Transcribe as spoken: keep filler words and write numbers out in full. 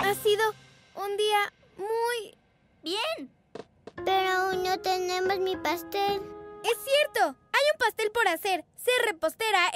Ha sido un día muy... bien. Pero aún no tenemos mi pastel. ¡Es cierto! Hay un pastel por hacer. Sé repostera